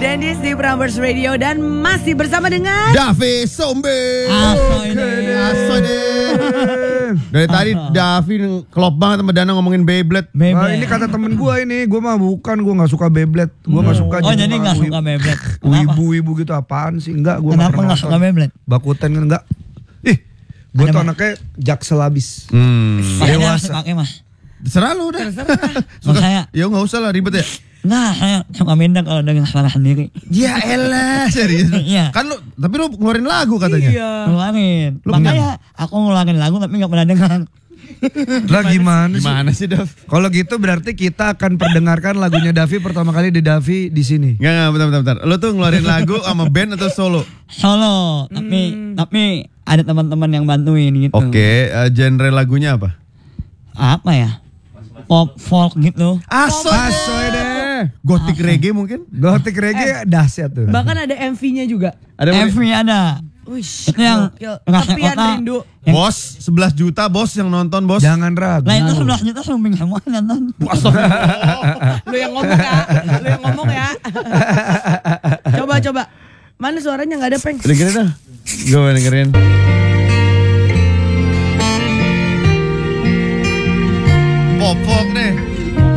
Dendis di Prambors Radio dan masih bersama dengan Davi Sombe. Aso deh. Dari tadi Davi klop banget sama Dana ngomongin Beyblade. Nah, ini kata temen gue ini, gue mah bukan, gue nggak suka Beyblade, gue nggak suka. Oh jadi nggak suka Beyblade? Ibu-ibu gitu apaan sih? Enggak, gue Kenapa nggak suka Beyblade? Bakuten kan enggak. Gue tuh anaknya jaksel abis. Dewasa. Pakai mas. Terserah lu udah. Saya. Ya nggak usah lah ribet ya. Nah, saya suka minta kalau dengan suara sendiri. Ya elah, serius. Iya. Kan lu, tapi lu ngeluarin lagu katanya. Iya. Ngeluarin. Makanya aku ngeluarin lagu tapi nggak pernah dengar. Lah gimana sih? Gimana sih Dav? Kalau gitu berarti kita akan perdengarkan lagunya Davi pertama kali di Davi di sini. Enggak, bentar. Lu tuh ngeluarin lagu sama band atau solo? Solo, tapi ada teman-teman yang bantuin gitu. Oke, genre lagunya apa? Apa ya? Pop folk gitu. Aso deh. Gothic reggae mungkin? Gothic reggae dahsyat tuh. Bahkan ada MV-nya juga. Ada MV ada. Wish, Itu yang Tepian Rindu. Bos, 11 juta bos yang nonton bos. Jangan ragu. Lah itu 11 juta sumbing semua nonton. Lu yang ngomong ya. Coba. Mana suaranya nggak ada, Peng? Dengerin dah. Gue dengerin. Pop folk deh.